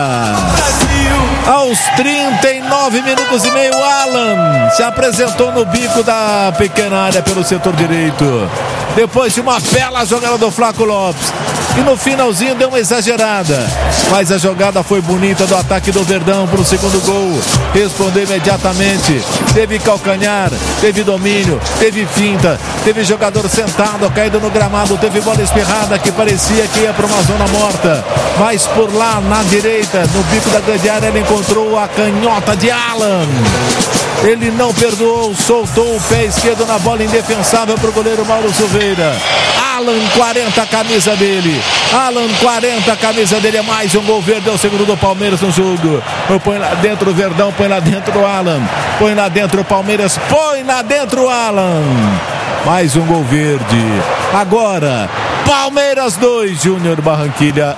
Aos 39 minutos e meio, Alan se apresentou no bico da pequena área pelo setor direito, depois de uma bela jogada do Flaco Lopes, e no finalzinho deu uma exagerada, mas a jogada foi bonita do ataque do Verdão para o segundo gol. Respondeu imediatamente, teve calcanhar, teve domínio, teve finta, teve jogador sentado, caído no gramado, teve bola espirrada que parecia que ia para uma zona morta, mas por lá na direita, no bico da grande área, ele encontrou a canhota de Alan. Ele não perdoou, soltou o pé esquerdo na bola indefensável para o goleiro Mauro Silveira. Alan, 40 a camisa dele. Alan, 40 a camisa dele. É mais um gol verde, é o segundo do Palmeiras no jogo. Põe lá dentro o Verdão, põe lá dentro o Alan. Põe lá dentro o Palmeiras, põe lá dentro o Alan. Mais um gol verde. Agora, Palmeiras 2, Júnior Barranquilla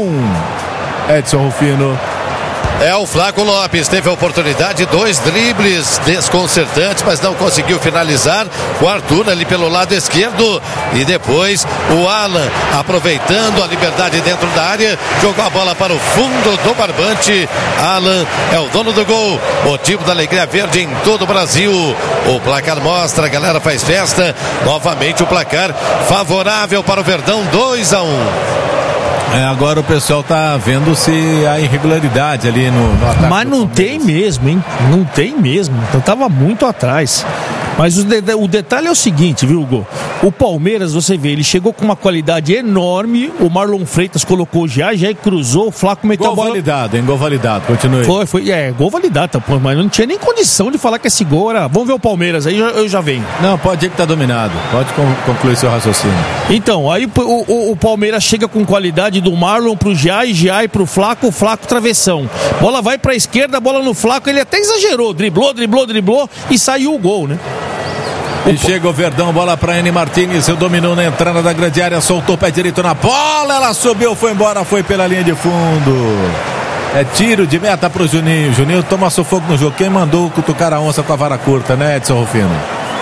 1. Edson Rufino. É o Flaco Lopes, teve a oportunidade, 2 dribles desconcertantes, mas não conseguiu finalizar. O Arthur ali pelo lado esquerdo e depois o Alan aproveitando a liberdade dentro da área, jogou a bola para o fundo do barbante. Alan é o dono do gol, motivo da alegria verde em todo o Brasil. O placar mostra, a galera faz festa. Novamente o placar favorável para o Verdão, 2-1. Agora o pessoal tá vendo se há irregularidade ali no ataque. Mas não tem mesmo, hein? Não tem mesmo. Então tava muito atrás. Mas o detalhe é o seguinte, viu, Hugo? O Palmeiras, você vê, ele chegou com uma qualidade enorme. O Marlon Freitas colocou já cruzou. O Flaco meteu a bola. Gol validado, continue. Foi, gol validado, pô, mas não tinha nem condição de falar que esse gol era. Vamos ver o Palmeiras, aí eu já venho. Não, pode dizer que tá dominado. Pode concluir seu raciocínio. Então, aí o Palmeiras chega com qualidade do Marlon pro Giai pro Flaco, o Flaco travessão. Bola vai pra esquerda, bola no Flaco, ele até exagerou, driblou e saiu o gol, né? E chega o Verdão, bola para Eni Martínez, dominou na entrada da grande área, soltou o pé direito na bola, ela subiu, foi embora, foi pela linha de fundo. É tiro de meta pro Juninho. Juninho toma sufoco no jogo. Quem mandou cutucar a onça com a vara curta, né, Edson Rufino?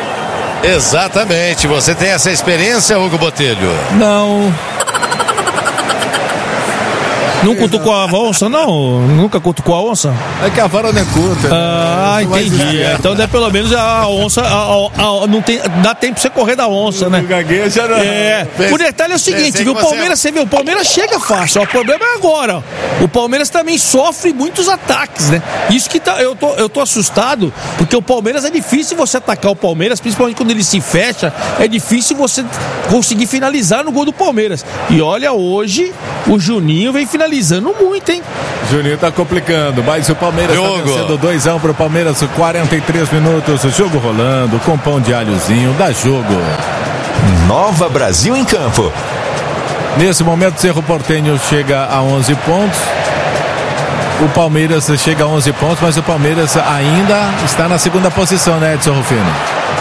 Exatamente, você tem essa experiência, Hugo Botelho? Não. Não cutucou a onça, não? Nunca cutucou a onça? É que a vara não é curta. Né? Entendi. Então, pelo menos a onça, não tem, dá tempo pra você correr da onça, né? Gagueja, não. O detalhe é o seguinte, viu? O Palmeiras, você vê, o Palmeiras chega fácil. O problema é agora. O Palmeiras também sofre muitos ataques, né? Isso que eu tô assustado, porque o Palmeiras é difícil você atacar o Palmeiras, principalmente quando ele se fecha, é difícil você conseguir finalizar no gol do Palmeiras. E olha, hoje o Juninho vem finalizando muito, hein? Juninho tá complicando, mas o Palmeiras tá vencendo 2-1 pro Palmeiras, 43 minutos, o jogo rolando, com pão de alhozinho, dá jogo. Nova Brasil em campo. Nesse momento, Cerro Porteño chega a 11 pontos. O Palmeiras chega a 11 pontos, mas o Palmeiras ainda está na segunda posição, né, Edson Rufino?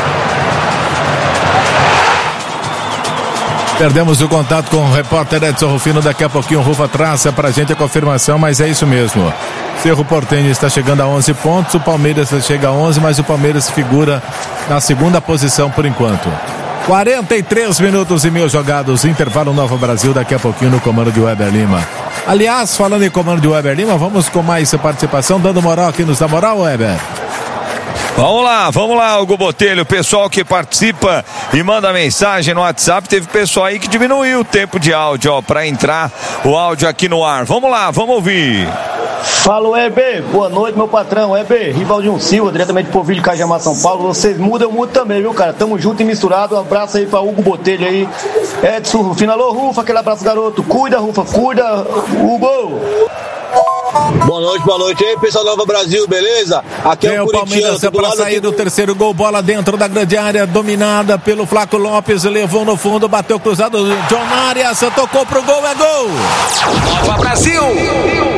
Perdemos o contato com o repórter Edson Rufino. Daqui a pouquinho o Rufa traça pra gente a confirmação, mas é isso mesmo. Cerro Porteño está chegando a 11 pontos, o Palmeiras chega a 11, mas o Palmeiras figura na segunda posição por enquanto. 43 minutos e meio jogados, intervalo Nova Brasil, daqui a pouquinho no comando de Weber Lima. Aliás, falando em comando de Weber Lima, vamos com mais participação, dando moral aqui, nos dá moral, Weber? Vamos lá, Hugo Botelho, pessoal que participa e manda mensagem no WhatsApp, teve pessoal aí que diminuiu o tempo de áudio, ó, pra entrar o áudio aqui no ar. Vamos lá, vamos ouvir. Fala, Weber, boa noite, meu patrão, Weber, Rivaldinho Silva, diretamente do Povilho, Cajamar, São Paulo. Vocês mudam, eu mudo também, viu, cara? Tamo junto e misturado. Um abraço aí pra Hugo Botelho aí, Edson Rufino. Alô, Rufa, aquele abraço, garoto. Cuida, Rufa, cuida, Hugo. Boa noite aí, pessoal da Nova Brasil, beleza? Aqui é o Palmeiras para sair do terceiro gol, bola dentro da grande área, dominada pelo Flaco Lopes, levou no fundo, bateu cruzado, John Arias, tocou pro gol, é gol! Nova Brasil!